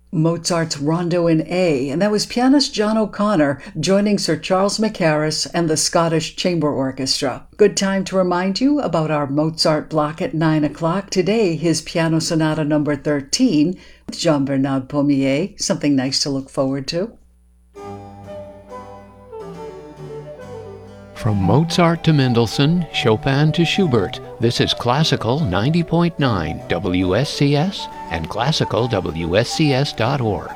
Mozart's Rondo in A, and that was pianist John O'Connor joining Sir Charles Mackerras and the Scottish Chamber Orchestra. Good time to remind you about our Mozart block at 9 o'clock. Today, his Piano Sonata number 13 with Jean-Bernard Pommier, something nice to look forward to. From Mozart to Mendelssohn, Chopin to Schubert, this is Classical 90.9 WSCS and classicalwscs.org.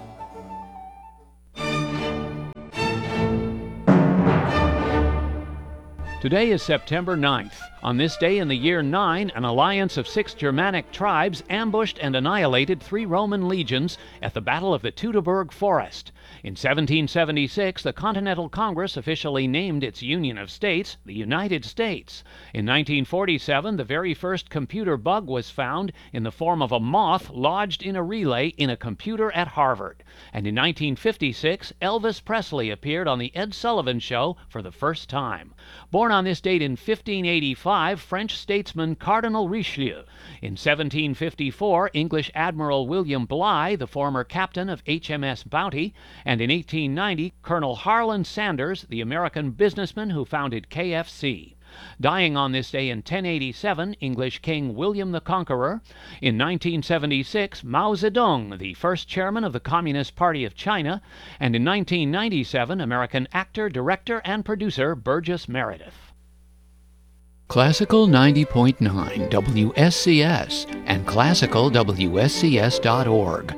Today is September 9th. On this day in the year 9, an alliance of 6 Germanic tribes ambushed and annihilated 3 Roman legions at the Battle of the Teutoburg Forest. In 1776, the Continental Congress officially named its Union of States the United States. In 1947, the very first computer bug was found in the form of a moth lodged in a relay in a computer at Harvard. And in 1956, Elvis Presley appeared on The Ed Sullivan Show for the first time. Born on this date in 1585, French statesman Cardinal Richelieu. In 1754, English Admiral William Bligh, the former captain of HMS Bounty. And in 1890, Colonel Harlan Sanders, the American businessman who founded KFC. Dying on this day in 1087, English King William the Conqueror. In 1976, Mao Zedong, the first chairman of the Communist Party of China. And in 1997, American actor, director, and producer Burgess Meredith. Classical 90.9 WSCS and classicalwscs.org.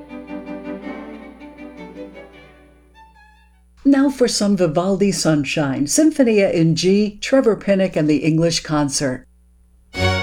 Now for some Vivaldi Sunshine, Sinfonia in G, Trevor Pinnock and the English Concert.